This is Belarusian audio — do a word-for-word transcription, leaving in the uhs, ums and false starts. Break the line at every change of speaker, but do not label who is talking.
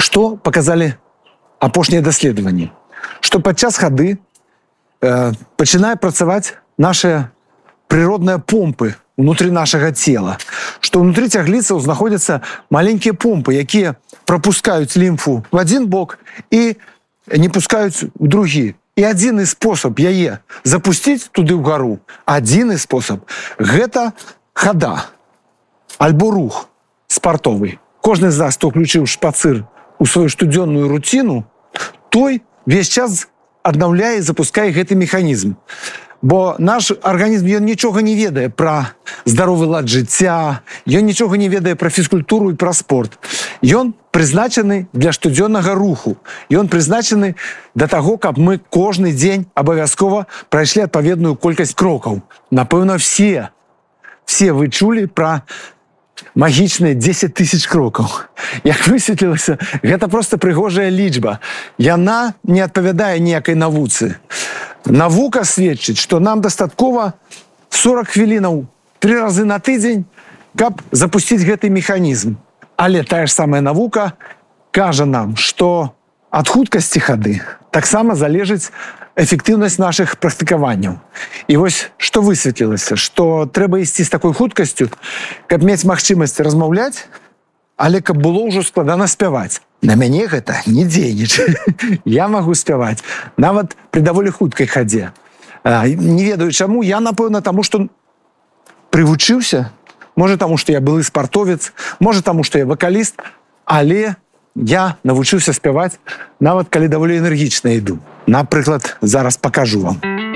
Што паказалі апошнія даследаванні? Што падчас хады э, пачынае працаваць нашыя прыродныя помпы внутры нашага цела. Што ўнутры цягліцаў знаходзяцца маленькія помпы, якія прапускаюць лімфу в адзін бок і не пускаюць у другі. І адзіны спосаб яе запусціць туды ўгару, адзіны спосаб – гэта хада, альбо рух спартовы. Кожны з нас, хто ўключыў шпацыр у сваю штодзённую руціну, той весь час аднаўляе і запускае гэты механізм. Бо наш арганізм, ён нічога не ведае пра здаровы лад жыцця, ён нічога не ведае пра фізкультуру і пра спорт. Ён прызначаны для штодзённага руху. Ён прызначаны да таго, каб мы кожны дзень абавязкова прайшлі адпаведную колькасць крокаў. Напэўна, все, все вы чулі пра магічныя дзесяць тысяч крокаў. Як высветлілася, гэта проста прыгожая лічба. Яна не адпавядае ніякай навуцы. Навука сведчыць, што нам дастаткова сорок хвілінаў тры разы на тыдзень, каб запусціць гэты механізм. Але тая ж самая навука кажа нам, што ад хуткасці хады таксама залежыць эфектыўнасць нашых практыкаванняў. І вось што высветлілася, што трэба ісці з такой хуткасцю, каб мець магчымасць размаўляць, але каб было ўжо складана спяваць. На мяне гэта не дзейнічае. Я магу спяваць, нават пры даволі хуткай хадзе. Не ведаю чаму, я, напэўна, таму, што прывучыўся, можа таму, што я былы спартовец, можа таму, што я вакаліст, але я навучыўся спяваць, нават калі даволі энергічна іду. Напрыклад, зараз пакажу вам.